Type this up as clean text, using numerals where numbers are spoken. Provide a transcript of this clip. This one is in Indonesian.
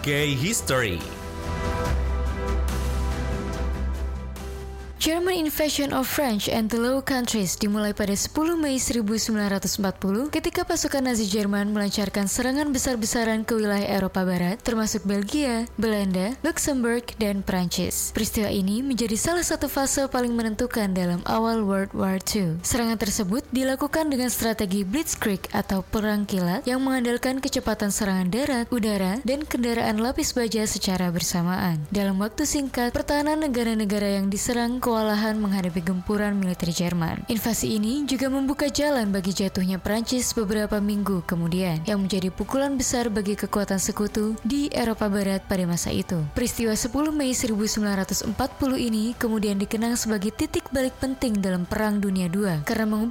Gay History. German invasion of French and the Low Countries dimulai pada 10 Mei 1940 ketika pasukan Nazi Jerman melancarkan serangan besar-besaran ke wilayah Eropa Barat termasuk Belgia, Belanda, Luxembourg, dan Prancis. Peristiwa ini menjadi salah satu fase paling menentukan dalam awal World War II. Serangan tersebut dilakukan dengan strategi Blitzkrieg atau perang kilat yang mengandalkan kecepatan serangan darat, udara, dan kendaraan lapis baja secara bersamaan. Dalam waktu singkat, pertahanan negara-negara yang diserang kewalahan menghadapi gempuran militer Jerman. Invasi ini juga membuka jalan bagi jatuhnya Prancis beberapa minggu kemudian, yang menjadi pukulan besar bagi kekuatan sekutu di Eropa Barat pada masa itu. Peristiwa 10 Mei 1940 ini kemudian dikenang sebagai titik balik penting dalam Perang Dunia II karena